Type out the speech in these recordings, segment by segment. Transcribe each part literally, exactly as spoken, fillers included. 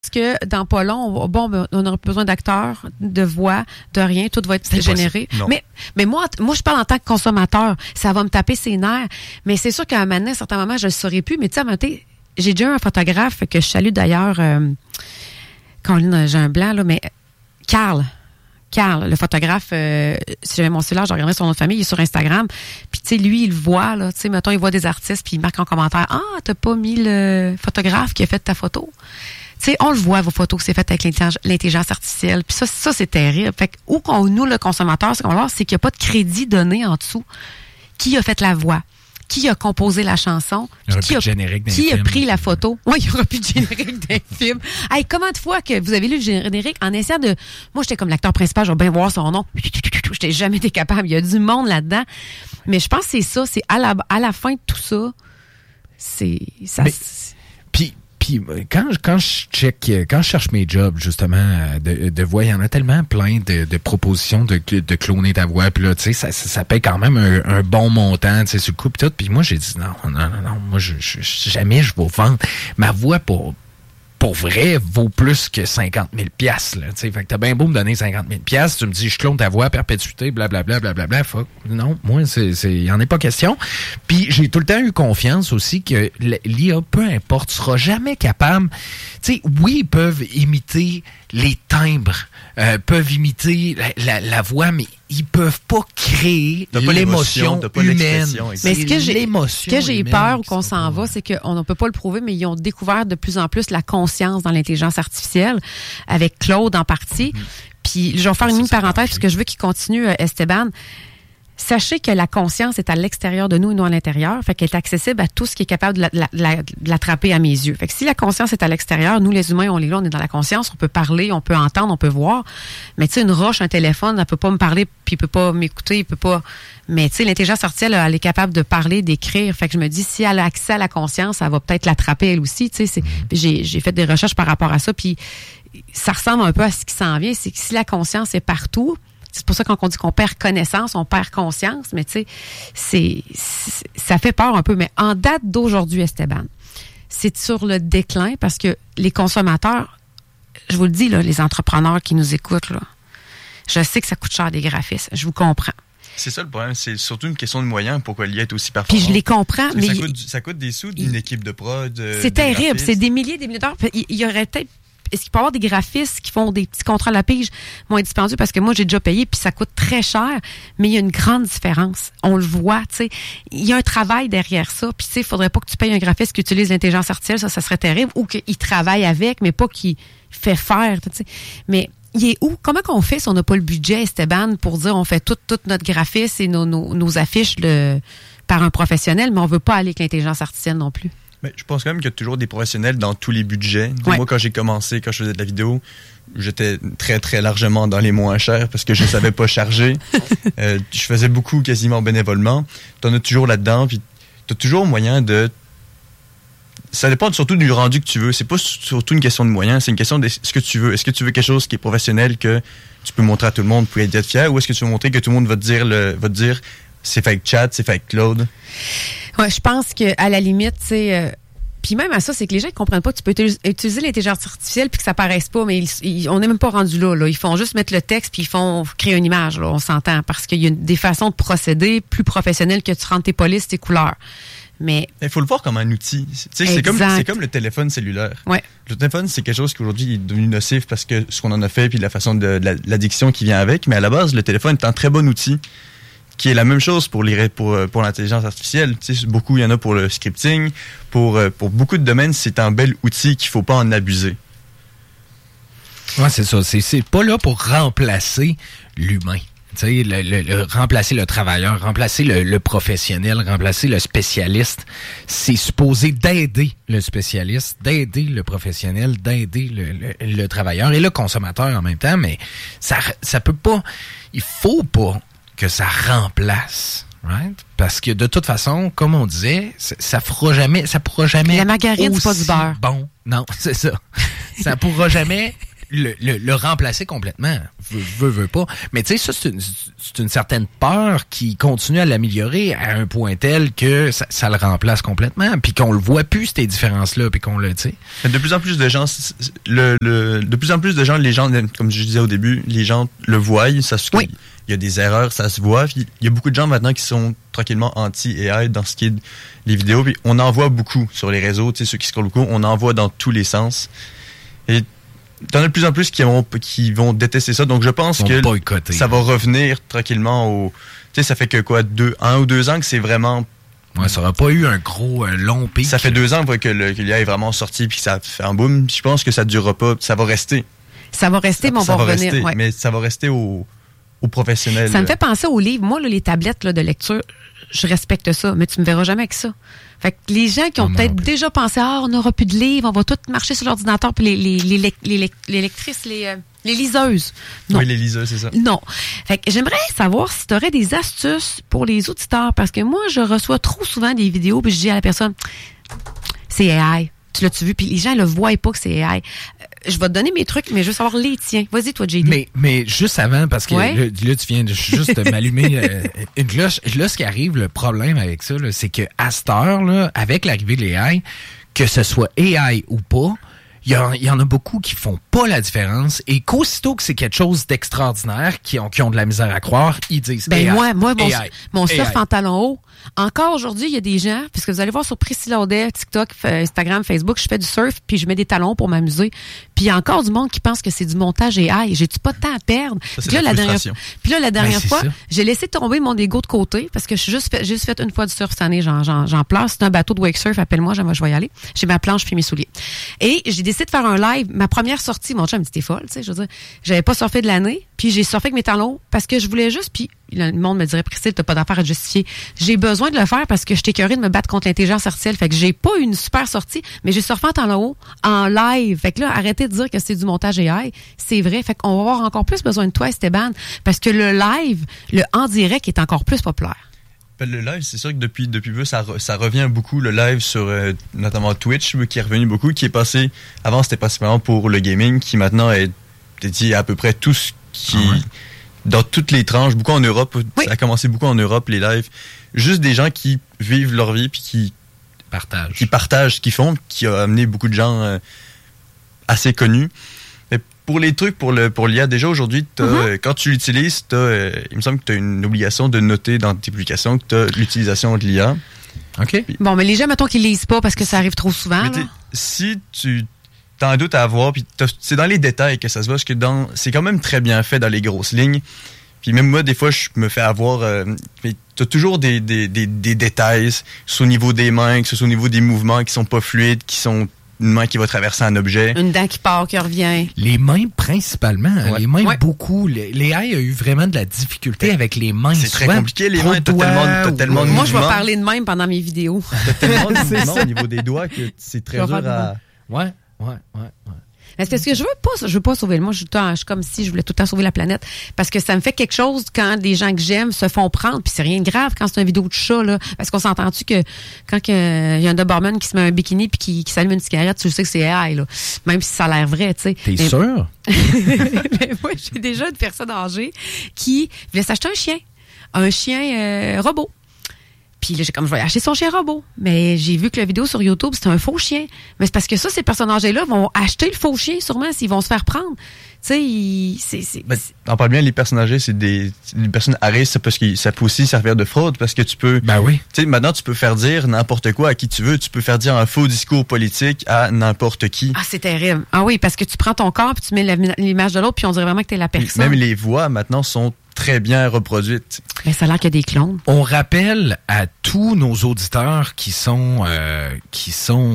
que dans pas long, on, bon, on aura besoin d'acteurs, de voix, de rien, tout va être c'est généré. Mais, mais moi, moi, je parle en tant que consommateur. Ça va me taper ses nerfs. Mais c'est sûr qu'à un moment donné, à un certain moment, je le saurais plus. Mais tu sais, à un moment donné, j'ai déjà eu un photographe que je salue d'ailleurs, euh, quand j'ai un blanc, là, mais Carl. Carl, le photographe, euh, si j'avais mon cellulaire, je regarderais son nom de famille, il est sur Instagram. Puis, tu sais, lui, il le voit, là. Tu sais, mettons, il voit des artistes, puis il marque en commentaire, ah, t'as pas mis le photographe qui a fait ta photo. Tu sais, on le voit, vos photos que c'est fait avec l'intelligence artificielle. Puis ça, ça, c'est terrible. Fait que, où qu'on, nous, le consommateur, ce qu'on va voir, c'est qu'il n'y a pas de crédit donné en dessous. Qui a fait la voix? Qui a composé la chanson? Il y aura qui plus a, de générique d'un qui film. a pris la photo? Oui, il n'y aura plus de générique d'un film. Hey, combien de fois que vous avez lu le générique en essayant de... Moi, j'étais comme l'acteur principal, je vais bien voir son nom. J'étais jamais été capable. Il y a du monde là-dedans. Mais je pense que c'est ça. C'est à la, à la fin de tout ça, c'est... ça. Mais, puis... Puis quand, quand je check, quand je cherche mes jobs, justement, de, de voix, il y en a tellement plein de, de propositions de, de cloner ta voix. Puis là, tu sais, ça, ça, ça paye quand même un, un bon montant, tu sais, sur le coup, puis tout. Puis moi, j'ai dit, non, non, non, non, moi, je, je, jamais je vais vendre ma voix pour... pour vrai, vaut plus que cinquante mille piastres, là, tu sais. Fait que t'as bien beau me donner cinquante mille piastres, tu me dis, je clone ta voix à perpétuité, blablabla, blablabla, fuck. Non, moi, c'est, c'est, y en est pas question. Puis, j'ai tout le temps eu confiance aussi que l'I A, peu importe, sera jamais capable, tu sais, oui, ils peuvent imiter les timbres, euh, peuvent imiter la, la, la voix, mais ils peuvent pas créer de l'émotion humaine. Mais ce que j'ai, ce que j'ai peur ou qu'on s'en va, c'est qu'on ne peut pas le prouver, mais ils ont découvert de plus en plus la conscience dans l'intelligence artificielle, avec Claude en partie. Puis, je vais faire une mini parenthèse, parce que je veux qu'il continue, euh, Esteban. Sachez que la conscience est à l'extérieur de nous et non à l'intérieur. Fait qu'elle est accessible à tout ce qui est capable de, la, la, la, de l'attraper à mes yeux. Fait que si la conscience est à l'extérieur, nous, les humains, on est là, on est dans la conscience, on peut parler, on peut entendre, on peut voir. Mais tu sais, une roche, un téléphone, elle peut pas me parler, puis il peut pas m'écouter, il peut pas... Mais tu sais, l'intelligence artificielle, elle est capable de parler, d'écrire. Fait que je me dis, si elle a accès à la conscience, elle va peut-être l'attraper elle aussi. Tu sais, c'est... J'ai, j'ai fait des recherches par rapport à ça, puis ça ressemble un peu à ce qui s'en vient. C'est que si la conscience est partout... C'est pour ça qu'on dit qu'on perd connaissance, on perd conscience, mais tu sais, c'est, c'est, ça fait peur un peu. Mais en date d'aujourd'hui, Esteban, c'est sur le déclin parce que les consommateurs, je vous le dis, là, les entrepreneurs qui nous écoutent, là, je sais que ça coûte cher des graphistes, je vous comprends. C'est ça le problème, c'est surtout une question de moyens pourquoi l'I A est aussi performante. Puis je les comprends, mais... Ça coûte, ça coûte des sous d'une équipe de prod. C'est terrible, graphistes. C'est des milliers, des milliers d'heures. Il y aurait peut-être... Est-ce qu'il peut y avoir des graphistes qui font des petits contrats à la pige moins dispendieux parce que moi, j'ai déjà payé puis ça coûte très cher, mais il y a une grande différence. On le voit, tu sais. Il y a un travail derrière ça. Puis, tu sais, il faudrait pas que tu payes un graphiste qui utilise l'intelligence artificielle, ça, ça serait terrible, ou qu'il travaille avec, mais pas qu'il fait faire, tu sais. Mais il est où? Comment qu'on fait si on n'a pas le budget, Esteban, pour dire on fait tout, tout notre graphisme et nos, nos, nos affiches le, par un professionnel, mais on veut pas aller avec l'intelligence artificielle non plus? Mais je pense quand même qu'il y a toujours des professionnels dans tous les budgets. Ouais. Moi, quand j'ai commencé, quand je faisais de la vidéo, j'étais très, très largement dans les moins chers parce que je ne savais pas charger. euh, je faisais beaucoup quasiment bénévolement. Tu en as toujours là-dedans, puis tu as toujours moyen de... Ça dépend surtout du rendu que tu veux. C'est pas surtout une question de moyens, c'est une question de ce que tu veux. Est-ce que tu veux quelque chose qui est professionnel, que tu peux montrer à tout le monde pour être fier, ou est-ce que tu veux montrer que tout le monde va te dire, le, va te dire c'est fait avec Chat, c'est fait avec Claude? Ouais, je pense qu'à la limite, tu sais... Euh, puis même à ça, c'est que les gens ne comprennent pas que tu peux utiliser, utiliser l'intelligence artificielle puis que ça paraisse pas, mais ils, ils, on n'est même pas rendu là, là. Ils font juste mettre le texte puis ils font créer une image, là, on s'entend, parce qu'il y a des façons de procéder plus professionnelles que tu rentres tes polices, tes couleurs. Mais il faut le voir comme un outil. C'est, c'est, comme, c'est comme le téléphone cellulaire. Ouais. Le téléphone, c'est quelque chose qui aujourd'hui est devenu nocif parce que ce qu'on en a fait puis la façon de, de, la, de l'addiction qui vient avec. Mais à la base, le téléphone est un très bon outil qui est la même chose pour, les, pour, pour l'intelligence artificielle. Tu sais, beaucoup, il y en a pour le scripting. Pour, pour beaucoup de domaines, c'est un bel outil qu'il ne faut pas en abuser. Oui, c'est ça. C'est, c'est pas là pour remplacer l'humain. Tu sais, le, le, le, remplacer le travailleur, remplacer le, le professionnel, remplacer le spécialiste. C'est supposé d'aider le spécialiste, d'aider le professionnel, d'aider le, le, le travailleur et le consommateur en même temps, mais ça, ça peut pas, il faut pas que ça remplace. Right? Parce que de toute façon, comme on disait, ça, ça fera jamais, ça pourra jamais. La margarine, c'est pas du beurre. Bon, non, c'est ça. Ça pourra jamais le, le, le remplacer complètement. Veux, veux, veux pas. Mais tu sais, ça, c'est une, c'est une certaine peur qui continue à l'améliorer à un point tel que ça, ça le remplace complètement, puis qu'on le voit plus, ces différences-là, puis qu'on le, tu sais. De plus en plus de gens, le, le, de plus en plus de gens, les gens, comme je disais au début, les gens le voient, ça se, oui. Il y a des erreurs, ça se voit. Puis il y a beaucoup de gens maintenant qui sont tranquillement anti-A I dans ce qui est les vidéos. Puis on en voit beaucoup sur les réseaux, tu sais, ceux qui scrollent beaucoup, on en voit dans tous les sens. Et t'en as de plus en plus qui vont, qui vont détester ça. Donc je pense que boycotter. Ça va revenir tranquillement au... Tu sais, ça fait que quoi, deux, un ou deux ans que c'est vraiment... Ouais, ça n'aura pas eu un gros euh, long pic. Ça fait deux ans que, le, que l'I A est vraiment sorti puis que ça fait un boom. Je pense que ça ne durera pas, ça va rester. Ça va rester, ça, mais on va, va revenir. Rester, ouais. Mais ça va rester au... aux professionnels. Ça me fait penser aux livres. Moi, là, les tablettes là, de lecture, je respecte ça, mais tu me verras jamais avec ça. Fait que les gens qui ont non, peut-être non déjà pensé, ah, on n'aura plus de livres, on va tout marcher sur l'ordinateur, puis les, les, les, les, les, les lectrices, les, euh, les liseuses. Non. Oui, les liseuses, c'est ça. Non. Fait que j'aimerais savoir si tu aurais des astuces pour les auditeurs, parce que moi, je reçois trop souvent des vidéos, puis je dis à la personne, c'est A I. Tu l'as-tu vu? Puis les gens ne le voient pas que c'est A I. Je vais te donner mes trucs, mais je veux savoir les tiens. Vas-y, toi, J D. Mais, mais juste avant, parce que ouais. là, là, tu viens de juste m'allumer euh, une cloche. Là, ce qui arrive, le problème avec ça, là, c'est que à cette heure, là, avec l'arrivée de l'A I, que ce soit A I ou pas, il y, y en a beaucoup qui font pas la différence et qu'aussitôt que c'est quelque chose d'extraordinaire, qui ont, qui ont de la misère à croire, ils disent ben A I. moi, moi, mon, A I, mon surf en talons hauts, encore aujourd'hui, il y a des gens, puisque vous allez voir sur Priscilla Audet, TikTok, Instagram, Facebook, je fais du surf, puis je mets des talons pour m'amuser. Puis il y a encore du monde qui pense que c'est du montage A I. J'ai-tu pas de temps à perdre? Ça, puis, là, la dernière, puis là, la dernière ben, fois, ça. j'ai laissé tomber mon ego de côté, parce que je suis juste fait, j'ai juste fait une fois du surf cette année, j'en, j'en, j'en pleure. C'est un bateau de wake surf, appelle-moi, je vais y aller. J'ai ma planche puis mes souliers. Et j'ai décidé de faire un live. Ma première sortie, mon chum me dit, t'es folle, tu sais, je veux dire, j'avais pas surfé de l'année, puis j'ai surfé avec mes talons, parce que je voulais juste, puis le monde me dirait, Priscille, t'as pas d'affaire à justifier. J'ai besoin de le faire parce que je t'ai écœurée de me battre contre l'intelligence artificielle. Fait que j'ai pas eu une super sortie, mais j'ai surfé en talons hauts, en live. Fait que là, arrêtez de dire que c'est du montage A I. C'est vrai. Fait qu'on va avoir encore plus besoin de toi, Esteban, parce que le live, le en direct est encore plus populaire. Le live, c'est sûr que depuis depuis peu, ça, ça revient beaucoup, le live sur euh, notamment Twitch, qui est revenu beaucoup, qui est passé, avant c'était principalement pour le gaming, qui maintenant est dédié à à peu près tout ce qui... Ah ouais. Dans toutes les tranches, beaucoup en Europe, oui. Ça a commencé beaucoup en Europe, les lives. Juste des gens qui vivent leur vie puis qui partagent, qui partagent ce qu'ils font, qui a amené beaucoup de gens euh, assez connus. Mais pour les trucs, pour le pour l'I A, déjà aujourd'hui, t'as, mm-hmm. euh, quand tu l'utilises, t'as, euh, il me semble que tu as une obligation de noter dans tes publications que tu as l'utilisation de l'I A. OK. Puis, bon, mais les gens, mettons qu'ils lisent pas parce que ça arrive trop souvent. Là. Si tu... T'as un doute à avoir, puis c'est dans les détails que ça se voit, parce que dans, c'est quand même très bien fait dans les grosses lignes. Puis même moi, des fois, je me fais avoir... Euh, mais t'as toujours des, des, des, des détails, soit au niveau des mains, que ce soit au niveau des mouvements qui sont pas fluides, qui sont une main qui va traverser un objet. Une dent qui part, qui revient. Les mains, principalement. Ouais. Les mains, ouais. beaucoup. L'A I a eu vraiment de la difficulté ouais. avec les mains. C'est très compliqué, les mains. T'as tellement, t'as tellement de Moi, mouvements. je vais parler de même pendant mes vidéos. T'as tellement de mouvements au niveau des doigts que c'est très dur à... Ouais. Ouais, ouais, ouais. Est-ce que je veux pas, je veux pas sauver le monde. Je suis, je suis comme si je voulais tout le temps sauver la planète. Parce que ça me fait quelque chose quand des gens que j'aime se font prendre. Puis c'est rien de grave quand c'est une vidéo de chat, là. Parce qu'on s'entend-tu que quand il euh, y a un Doberman qui se met un bikini puis qui, qui s'allume une cigarette, tu sais que c'est A I, là. Même si ça a l'air vrai, tu sais. T'es mais, sûr? Mais moi, j'ai déjà une personne âgée qui voulait s'acheter un chien. Un chien euh, robot. Puis là, j'ai comme, je vais acheter son chien robot. Mais j'ai vu que la vidéo sur YouTube, c'était un faux chien. Mais c'est parce que ça, ces personnes âgées-là vont acheter le faux chien, sûrement, s'ils vont se faire prendre. Tu sais, ils, c'est, c'est, ben, on parle bien, les personnes âgées, c'est des, des personnes à risque, parce que ça peut aussi servir de fraude, parce que tu peux... Ben oui. Tu sais, maintenant, tu peux faire dire n'importe quoi à qui tu veux. Tu peux faire dire un faux discours politique à n'importe qui. Ah, c'est terrible. Ah oui, parce que tu prends ton corps, puis tu mets l'image de l'autre, puis on dirait vraiment que t'es la personne. Même les voix, maintenant, sont très bien reproduite. Mais ça a l'air qu'il y a des clones. On rappelle à tous nos auditeurs qui sont euh, qui sont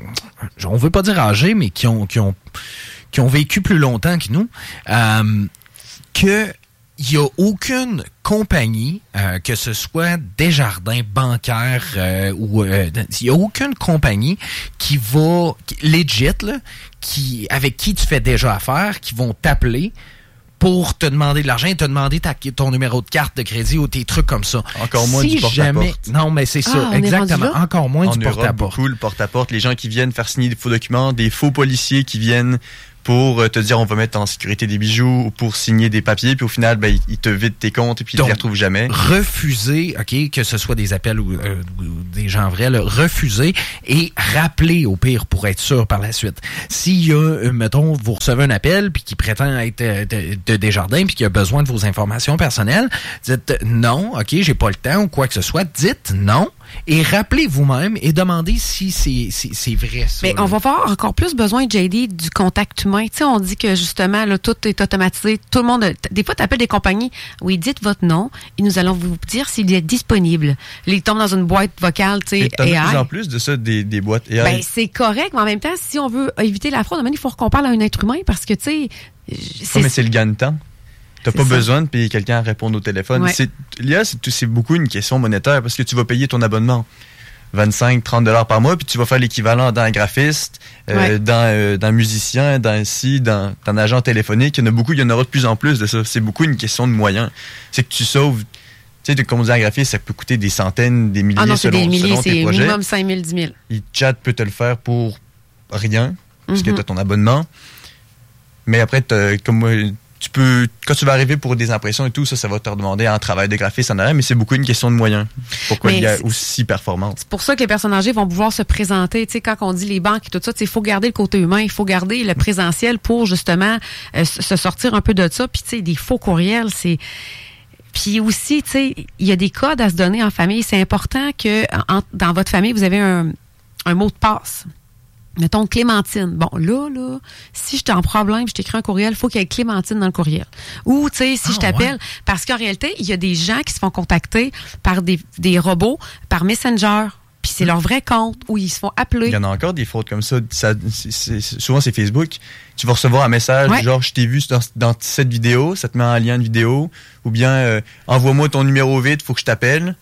on veut pas dire âgés, mais qui ont qui ont qui ont vécu plus longtemps que nous, euh, que il y a aucune compagnie, euh, que ce soit Desjardins, bancaire euh, ou euh, il y a aucune compagnie qui va legit là, qui avec qui tu fais déjà affaire, qui vont t'appeler pour te demander de l'argent et te demander ta, ton numéro de carte de crédit ou tes trucs comme ça. Encore moins si du porte-à-porte. Jamais, non, mais c'est ça, ah, exactement. Encore moins en du Europe, porte-à-porte. Beaucoup, le porte-à-porte, les gens qui viennent faire signer des faux documents, des faux policiers qui viennent pour te dire on va mettre en sécurité des bijoux ou pour signer des papiers, puis au final, ben, ils te vident tes comptes et puis ils ne les retrouvent jamais. Refuser, OK, que ce soit des appels ou, euh, ou des gens vrais, là, refuser et rappeler au pire pour être sûr par la suite. S'il y a, euh, mettons, vous recevez un appel puis qui prétend être euh, de, de Desjardins puis qui a besoin de vos informations personnelles, dites non, OK, j'ai pas le temps ou quoi que ce soit, dites non. Et rappelez vous-même et demandez si c'est, c'est, c'est vrai, ça. Mais là. on va avoir encore plus besoin, J D, du contact humain. Tu sais, on dit que justement, là, tout est automatisé. Tout le monde... Des fois, tu appelles des compagnies. Oui, dites votre nom et nous allons vous dire s'il est disponible. Là, il tombe dans une boîte vocale, tu sais, A I. de plus en plus de ça, des, des boîtes A I. Ben, c'est correct, mais en même temps, si on veut éviter la fraude, il faut qu'on parle à un être humain parce que, tu sais... C'est... Oh, mais c'est le gain de temps. T'as pas ça. besoin de payer quelqu'un à répondre au téléphone. Ouais. C'est, là, c'est, c'est beaucoup une question monétaire parce que tu vas payer ton abonnement vingt-cinq, trente dollars par mois, puis tu vas faire l'équivalent d'un graphiste, euh, ouais. d'un, euh, d'un musicien, d'un si, d'un, d'un agent téléphonique. Il y en a beaucoup, il y en aura de plus en plus de ça. C'est beaucoup une question de moyens. C'est que tu sauves... Tu sais, comme on dit un graphiste, ça peut coûter des centaines, des milliers ah non, selon, des milliers, selon tes c'est projets. minimum cinq mille, dix mille. Et Chat peut te le faire pour rien, parce mm-hmm. que tu as ton abonnement. Mais après, comme moi, tu peux, quand tu vas arriver pour des impressions et tout, ça, ça va te demander un travail de graphiste en arrière, mais c'est beaucoup une question de moyens. Pourquoi il y a aussi performance. C'est pour ça que les personnes âgées vont pouvoir se présenter. Tu sais, quand on dit les banques et tout ça, il faut garder le côté humain, il faut garder le présentiel pour justement euh, se sortir un peu de ça. Puis, tu sais, des faux courriels, c'est... Puis aussi, tu sais, il y a des codes à se donner en famille. C'est important que en, dans votre famille, vous avez un, un mot de passe. Mettons Clémentine. Bon, là, là, si je t'ai en problème, je t'écris un courriel, il faut qu'il y ait Clémentine dans le courriel. Ou, tu sais, si ah, je t'appelle, ouais. parce qu'en réalité, il y a des gens qui se font contacter par des, des robots, par Messenger, puis c'est mmh. leur vrai compte, où ils se font appeler. Il y en a encore des fraudes comme ça. ça c'est, c'est, souvent, c'est Facebook. Tu vas recevoir un message, ouais. genre, je t'ai vu dans, dans cette vidéo, ça te met en lien de vidéo, ou bien, euh, envoie-moi ton numéro vite, il faut que je t'appelle.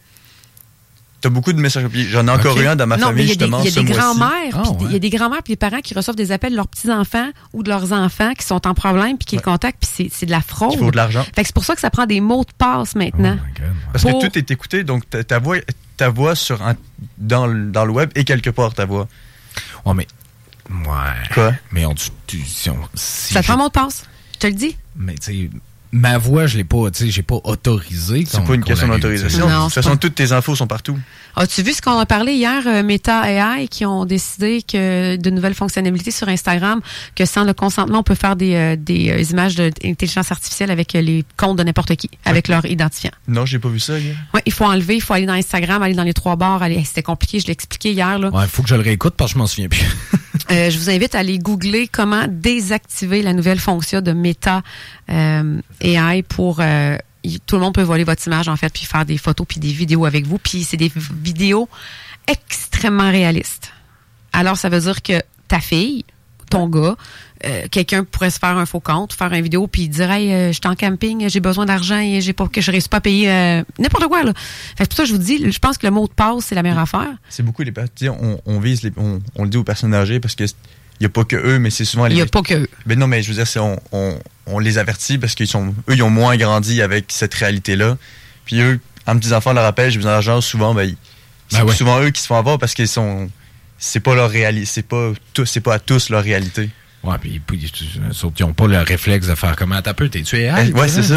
T'as beaucoup de messages. J'en ai encore okay. eu un dans ma non, famille, justement, il y a des, ce grands-mères, oh, il ouais. y a des grands-mères puis des parents qui reçoivent des appels de leurs petits-enfants ou de leurs enfants qui sont en problème puis qui ouais. les contactent puis c'est, c'est de la fraude. Il faut de l'argent. Fait que c'est pour ça que ça prend des mots de passe maintenant. Oh my God, ouais. Parce pour... que tout est écouté, donc ta, ta voix, ta voix sur un, dans, le, dans le web est quelque part ta voix. Ouais, mais... Ouais. Quoi? Mais on... Tu, tu, si on si ça te prend un mot de passe, je te le dis. Mais tu sais... Ma voix, je l'ai pas, tu sais, j'ai pas autorisé. C'est pas une question d'autorisation. Non, de toute façon, pas... toutes tes infos sont partout. As-tu vu ce qu'on a parlé hier, euh, Meta A I, qui ont décidé que de nouvelles fonctionnalités sur Instagram, que sans le consentement, on peut faire des, euh, des euh, images d'intelligence artificielle avec euh, les comptes de n'importe qui, avec ouais. leur identifiant. Non, j'ai pas vu ça hier. Oui, il faut enlever, il faut aller dans Instagram, aller dans les trois barres. Aller, c'était compliqué, je l'ai expliqué hier. Là. Ouais, il faut que je le réécoute parce que je m'en souviens plus. euh, je vous invite à aller googler comment désactiver la nouvelle fonction de Meta euh, A I pour... Euh, tout le monde peut voler votre image, en fait, puis faire des photos puis des vidéos avec vous. Puis c'est des vidéos extrêmement réalistes. Alors, ça veut dire que ta fille, ton gars, euh, quelqu'un pourrait se faire un faux compte, faire une vidéo, puis dire « Hey, euh, je suis en camping, j'ai besoin d'argent et j'ai pas, que je réussis pas à payer euh, n'importe quoi. » là. Fait que pour ça, je vous dis, je pense que le mot de passe, c'est la meilleure affaire. C'est beaucoup les... On, on vise les... On, on le dit aux personnes âgées parce que il n'y a pas que eux, mais c'est souvent les... Il n'y a pas que eux. Mais non, mais je veux dire, c'est on, on, on les avertit parce qu'ils sont... Eux, ils ont moins grandi avec cette réalité-là. Puis eux, en me disant, leur rappel, j'ai besoin d'argent, souvent, ben, c'est ben ouais. souvent eux qui se font avoir parce qu'ils sont... C'est pas leur réalité. C'est pas, tout, c'est pas à tous leur réalité. Ouais, puis, puis ils n'ont pas le réflexe de faire comment t'as peu, t'es tué. Hein, ouais, c'est ça.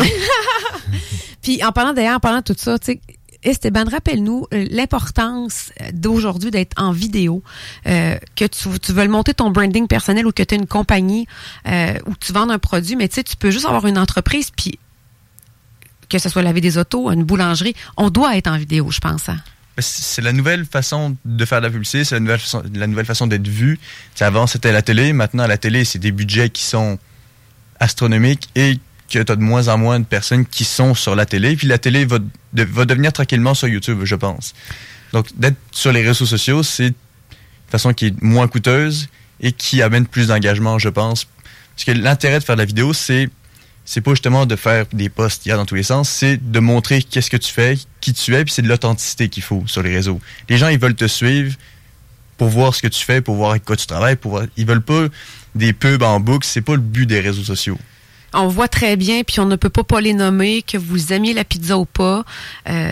Puis en parlant d'ailleurs, en parlant de tout ça, tu sais, Esteban, rappelle-nous euh, l'importance d'aujourd'hui d'être en vidéo, euh, que tu, tu veux monter ton branding personnel ou que tu as une compagnie euh, ou que tu vends un produit, mais tu sais, tu peux juste avoir une entreprise, puis que ce soit laver des autos, une boulangerie, on doit être en vidéo, je pense. Hein? C'est la nouvelle façon de faire de la publicité, c'est la nouvelle façon, la nouvelle façon d'être vu. T'sais, avant, c'était la télé. Maintenant, la télé, c'est des budgets qui sont astronomiques et que tu as de moins en moins de personnes qui sont sur la télé. Puis la télé va, de, va devenir tranquillement sur YouTube, je pense. Donc, d'être sur les réseaux sociaux, c'est une façon qui est moins coûteuse et qui amène plus d'engagement, je pense. Parce que l'intérêt de faire de la vidéo, c'est c'est pas justement de faire des posts dans tous les sens, c'est de montrer qu'est-ce que tu fais, qui tu es, puis c'est de l'authenticité qu'il faut sur les réseaux. Les gens, ils veulent te suivre pour voir ce que tu fais, pour voir avec quoi tu travailles, pour voir... Ils veulent pas des pubs en boucle, c'est pas le but des réseaux sociaux. On voit très bien, puis on ne peut pas pas les nommer, que vous aimiez la pizza ou pas. Euh,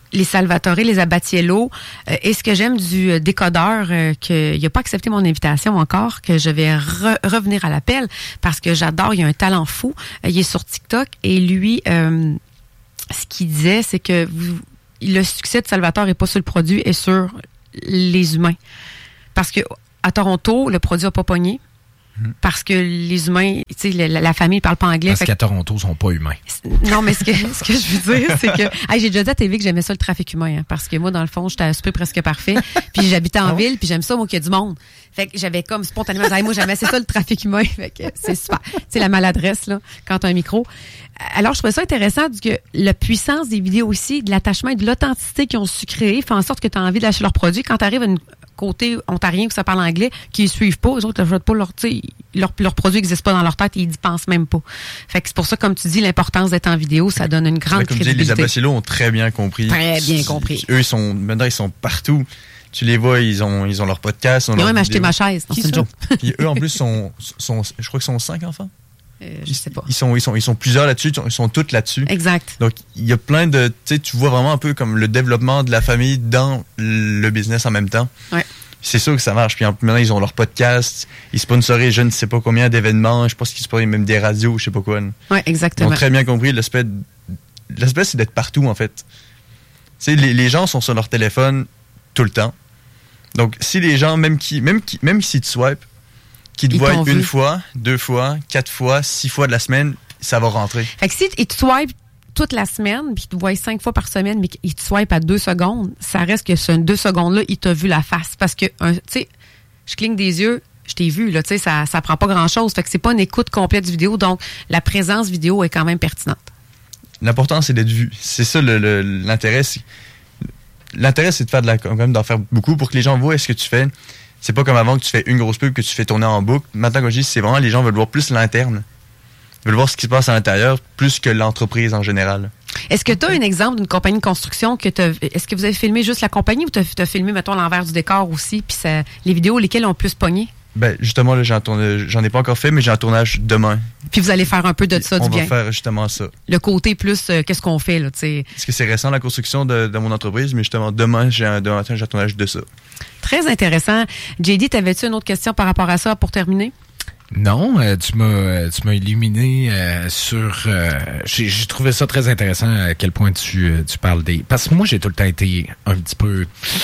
les Salvatore, les Abatiello. Euh, et ce que j'aime du décodeur, euh, qu'il n'a pas accepté mon invitation encore, que je vais re- revenir à l'appel parce que j'adore, il a un talent fou. Euh, il est sur TikTok et lui, euh, ce qu'il disait, c'est que vous, le succès de Salvatore n'est pas sur le produit, et sur les humains. Parce que à Toronto, le produit n'a pas pogné. Parce que les humains, tu sais, la, la famille ne parle pas anglais. Parce qu'à Toronto, ils ne sont pas humains. Non, mais ce que, ce que je veux dire, c'est que... Hey, j'ai déjà dit à T V que j'aimais ça, le trafic humain. Hein, parce que moi, dans le fond, j'étais à souper presque parfait. Puis j'habitais en ville, puis j'aime ça, moi, qu'il y a du monde. Fait que j'avais comme spontanément... Hey, moi, j'aimais, c'est ça, le trafic humain. Fait que c'est super. Tu sais, la maladresse, là, quand t'as un micro. Alors, je trouvais ça intéressant, que la puissance des vidéos aussi, de l'attachement et de l'authenticité qu'ils ont su créer, fait en sorte que tu as envie d'acheter leurs produits. Quand tu arrives à une côté ontarien où ça parle anglais, qui ne suivent pas, eux autres, ils pas leur, leur, leur produit n'existe pas dans leur tête et ils n'y pensent même pas. Fait que c'est pour ça, comme tu dis, l'importance d'être en vidéo, ça donne une grande comme crédibilité. Comme tu dis, les Abatiello ont très bien compris. Très bien compris. Eux, ils sont, maintenant, ils sont partout. Tu les vois, ils ont, ils ont leur podcast. Ils ont, ils ont leur même vidéo. acheté ma chaise. Qui c'est une joke. Puis eux, en plus, sont, sont, je crois qu'ils sont cinq enfants. Euh, je sais pas. Ils sont, ils sont, ils sont plusieurs là-dessus, ils sont tous là-dessus. Exact. Donc, il y a plein de, tu sais, tu vois vraiment un peu comme le développement de la famille dans le business en même temps. Ouais. C'est sûr que ça marche. Puis maintenant, ils ont leur podcast, ils sponsorisent je ne sais pas combien d'événements, je pense qu'ils sponsorisent même des radios, je sais pas quoi. Oui, exactement. Ils ont très bien compris l'aspect, l'aspect c'est d'être partout, en fait. Tu sais, les, les gens sont sur leur téléphone tout le temps. Donc, si les gens, même qui, même qui, même si tu swipes, qui te ils voient une vu. fois, deux fois, quatre fois, six fois de la semaine, ça va rentrer. Fait que si ils te swipent toute la semaine, puis ils te voient cinq fois par semaine, mais qu'ils te swipent à deux secondes, ça reste que ce deux secondes-là, il t'a vu la face. Parce que, tu sais, je cligne des yeux, je t'ai vu, là, tu sais, ça, ça prend pas grand-chose. Fait que c'est pas une écoute complète du vidéo, donc la présence vidéo est quand même pertinente. L'important, c'est d'être vu. C'est ça le, le, l'intérêt. C'est, l'intérêt, c'est de faire de la, quand même d'en faire beaucoup pour que les gens voient ce que tu fais. C'est pas comme avant que tu fais une grosse pub que tu fais tourner en boucle. Maintenant, comme je dis, c'est vraiment les gens veulent voir plus l'interne. Ils veulent voir ce qui se passe à l'intérieur plus que l'entreprise en général. Est-ce que tu as un exemple d'une compagnie de construction que t'as, est-ce que vous avez filmé juste la compagnie ou tu as filmé, mettons, l'envers du décor aussi, puis ça, les vidéos, lesquelles ont plus pogné? Ben, justement, là, j'en, tourne, j'en ai pas encore fait, mais j'ai un tournage demain. Puis vous allez faire un peu de ça, on du bien. On va faire justement ça. Le côté plus, euh, qu'est-ce qu'on fait, là, tu sais. Parce que c'est récent, la construction de, de mon entreprise, mais justement, demain, j'ai un, demain matin, j'ai un tournage de ça. Très intéressant. J D, t'avais-tu une autre question par rapport à ça pour terminer? Non, euh, tu m'as tu m'as illuminé euh, sur euh, j'ai, j'ai trouvé ça très intéressant à quel point tu euh, tu parles des parce que moi j'ai tout le temps été un petit peu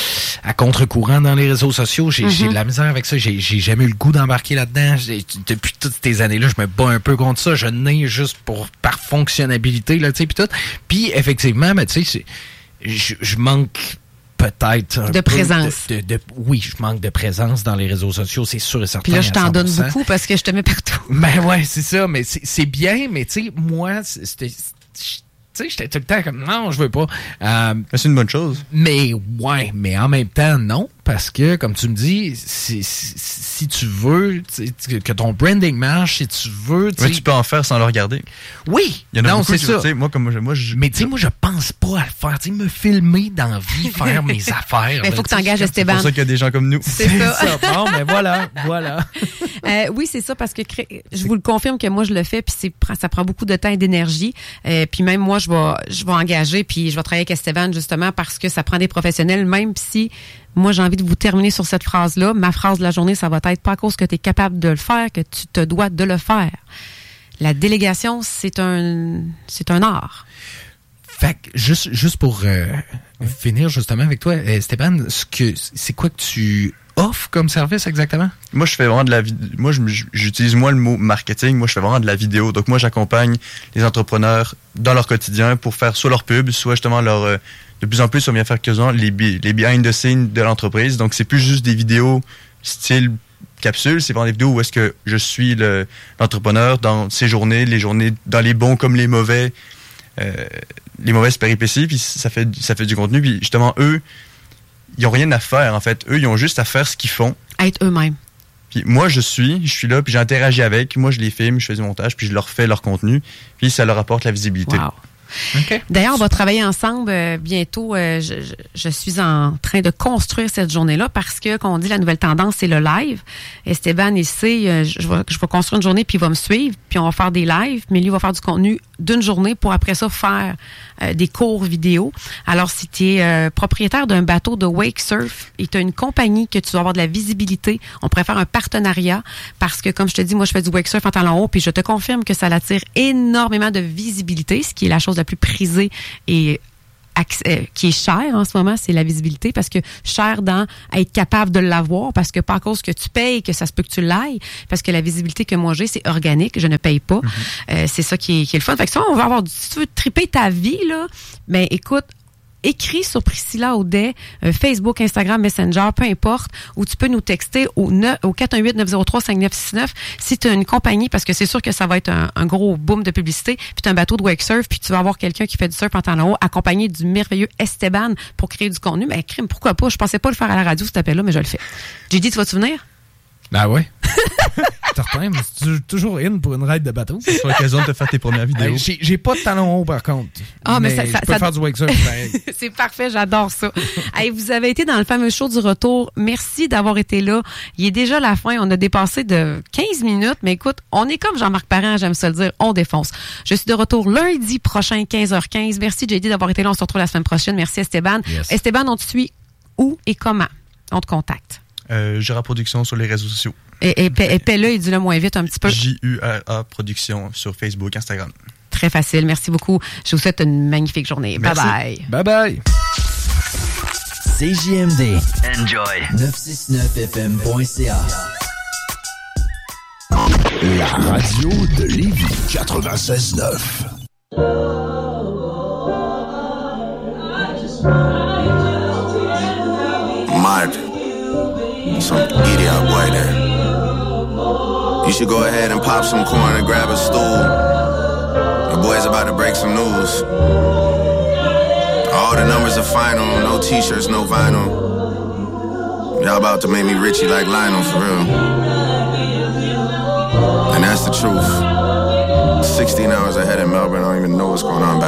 à contre-courant dans les réseaux sociaux, j'ai mm-hmm. j'ai de la misère avec ça, j'ai j'ai jamais eu le goût d'embarquer là-dedans, j'ai, depuis toutes ces années-là, je me bats un peu contre ça, je nais juste pour par fonctionnalité là, tu sais puis tout. Puis effectivement, ben tu sais je je manque peut-être un de présence. De, de, de, oui, je manque de présence dans les réseaux sociaux, c'est sûr et certain. Puis là, je t'en donne beaucoup parce que je te mets partout. Ben ouais, c'est ça, mais c'est, c'est bien, mais tu sais, moi, c'était... Tu sais, j'étais tout le temps comme, non, je veux pas. Euh, c'est une bonne chose. Mais, ouais, mais en même temps, non. Parce que, comme tu me dis, si, si, si tu veux que ton branding marche, si tu veux... Ouais, tu peux en faire sans le regarder. Oui, il y en a non, beaucoup, c'est ça. Moi, comme moi, moi, je... Mais tu sais, moi, je pense pas à le faire. Tu sais, me filmer dans la vie, faire mes affaires. Mais il faut que tu engages Esteban. C'est pour ça qu'il y a des gens comme nous. C'est, c'est ça. ça. Bon, mais voilà, voilà. Euh, oui, c'est ça, parce que je vous le confirme que moi, je le fais, puis c'est, ça prend beaucoup de temps et d'énergie. Euh, puis même moi, je vais, je vais engager, puis je vais travailler avec Esteban, justement, parce que ça prend des professionnels, même si... Moi, j'ai envie de vous terminer sur cette phrase-là. Ma phrase de la journée, ça va être pas à cause que tu es capable de le faire, que tu te dois de le faire. La délégation, c'est un, c'est un art. Fait que, juste, juste pour euh, finir justement avec toi, Esteban, ce que, c'est quoi que tu offres comme service exactement? Moi, je fais vraiment de la vidéo. Moi, je, j'utilise moi le mot marketing. Moi, je fais vraiment de la vidéo. Donc, moi, j'accompagne les entrepreneurs dans leur quotidien pour faire soit leur pub, soit justement leur... Euh, de plus en plus, on vient faire quasiment les, les behind the scenes de l'entreprise. Donc, c'est plus juste des vidéos style capsule. C'est vraiment des vidéos où est-ce que je suis le, l'entrepreneur dans ses journées, les journées, dans les bons comme les mauvais, euh, les mauvaises péripéties. Puis ça fait, ça fait du contenu. Puis justement, eux, ils n'ont rien à faire, en fait. Eux, ils ont juste à faire ce qu'ils font. À être eux-mêmes. Puis moi, je suis, je suis là, puis j'interagis avec. Moi, je les filme, je fais du montage, puis je leur fais leur contenu. Puis ça leur apporte la visibilité. Wow. Okay. D'ailleurs, on va travailler ensemble euh, bientôt. Euh, je, je, je suis en train de construire cette journée-là parce que, quand on dit la nouvelle tendance, c'est le live. Esteban, il sait, euh, je, vais, je vais construire une journée, puis il va me suivre, puis on va faire des lives, mais lui, il va faire du contenu d'une journée pour après ça faire euh, des cours vidéo. Alors, si tu es euh, propriétaire d'un bateau de wake surf et tu as une compagnie que tu dois avoir de la visibilité, on pourrait faire un partenariat parce que, comme je te dis, moi, je fais du wake surf en talons hauts, puis je te confirme que ça l'attire énormément de visibilité, ce qui est la chose la plus prisée et accès, qui est cher en ce moment, c'est la visibilité, parce que cher dans être capable de l'avoir, parce que pas à cause que tu payes que ça se peut que tu l'ailles, parce que la visibilité que moi j'ai, c'est organique, je ne paye pas. Mm-hmm. Euh, c'est ça qui est, qui est le fun. Fait que ça, on va avoir, si tu veux triper ta vie, là, ben écoute, écris sur Priscilla Audet, euh, Facebook, Instagram, Messenger, peu importe, ou tu peux nous texter au, neuf, au quatre un huit neuf zéro trois cinq neuf six neuf si tu as une compagnie, parce que c'est sûr que ça va être un, un gros boom de publicité, puis tu as un bateau de wake surf, puis tu vas avoir quelqu'un qui fait du surf en talons hauts, accompagné du merveilleux Esteban pour créer du contenu. Mais crime, pourquoi pas? Je pensais pas le faire à la radio, cet appel-là, mais je le fais. J D, tu vas-tu venir? Ben ouais. Certain, mais c'est toujours in pour une ride de bateau. C'est l'occasion de te faire tes premières vidéos. Ben, j'ai, j'ai pas de talons hauts, par contre. Ah, mais, mais ça, je ça, peux ça... faire du wake surf. Ben... c'est parfait, j'adore ça. Hey, vous avez été dans le fameux show du retour. Merci d'avoir été là. Il est déjà la fin. On a dépassé de quinze minutes, mais écoute, on est comme Jean-Marc Parent, j'aime ça le dire, on défonce. Je suis de retour lundi prochain, quinze heures quinze. Merci, J D, d'avoir été là. On se retrouve la semaine prochaine. Merci, Esteban. Yes. Esteban, on te suit où et comment? On te contacte. Euh, Jura Production sur les réseaux sociaux. Et, et, et paie-le et dis-le moins vite un petit peu. J U R A Production sur Facebook, Instagram. Très facile. Merci beaucoup. Je vous souhaite une magnifique journée. Merci. Bye bye. Bye bye. C J M D. Enjoy. neuf cent soixante-neuf F M point C A. La radio de Lévis. quatre-vingt-seize neuf. Mad. Some idiot boy there. You should go ahead and pop some corn and grab a stool. Your boy's about to break some news. All the numbers are final, no t-shirts, no vinyl. Y'all about to make me Richie like Lionel, for real. And that's the truth. sixteen hours ahead in Melbourne, I don't even know what's going on back